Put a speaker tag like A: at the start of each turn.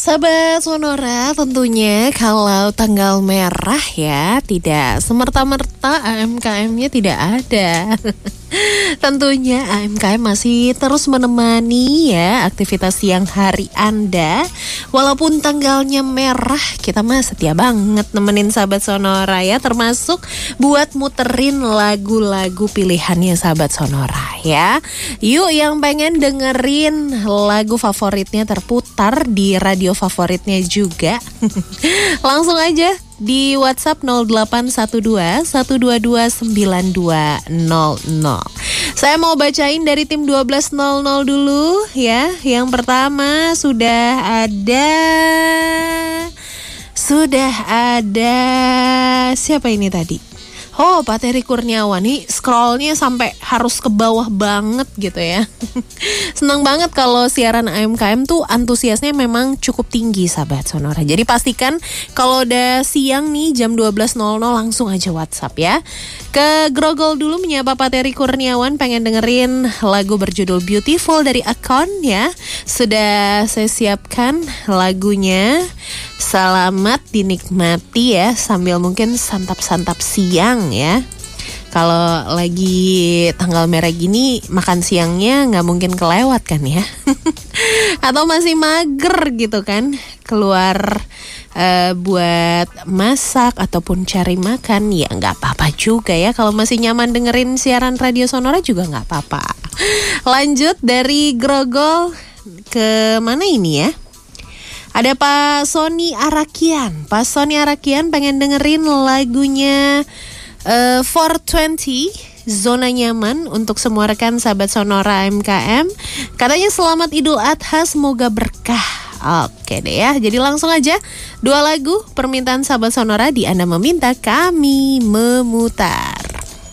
A: Sahabat Sonora, tentunya kalau tanggal merah ya tidak semerta-merta AMKM-nya tidak ada. Tentunya AMKM masih terus menemani ya aktivitas siang hari Anda. Walaupun tanggalnya merah, kita mah setia banget nemenin sahabat Sonora ya, termasuk buat muterin lagu-lagu pilihannya sahabat Sonora ya. Yuk yang pengen dengerin lagu favoritnya terputar di radio favoritnya juga. Langsung aja di WhatsApp 0812 122 9200. Saya mau bacain dari tim 1200 dulu ya. Yang pertama sudah ada siapa ini tadi? Oh, Pak Terry Kurniawan nih, scrollnya sampai harus ke bawah banget gitu ya. Senang banget kalau siaran AMKM tuh antusiasnya memang cukup tinggi sahabat Sonora. Jadi pastikan kalau udah siang nih jam 12.00 langsung aja WhatsApp ya. Ke Grogol dulu menyapa Pak Terry Kurniawan, pengen dengerin lagu berjudul Beautiful dari Akon ya. Sudah saya siapkan lagunya. Selamat dinikmati ya, sambil mungkin santap-santap siang ya. Kalau lagi tanggal merah gini, makan siangnya nggak mungkin kelewat kan ya. Atau masih mager gitu kan, keluar buat masak ataupun cari makan, ya nggak apa-apa juga ya. Kalau masih nyaman dengerin siaran radio Sonora juga nggak apa-apa. Lanjut dari Grogol ke mana ini ya? Ada Pak Sony Arakian. Pak Sony Arakian pengen dengerin lagunya 420 Zona Nyaman untuk semua rekan sahabat Sonora MKM. Katanya selamat Idul Adha, semoga berkah. Oke deh ya. Jadi langsung aja 2 lagu permintaan sahabat Sonora, di Anda meminta kami memutar.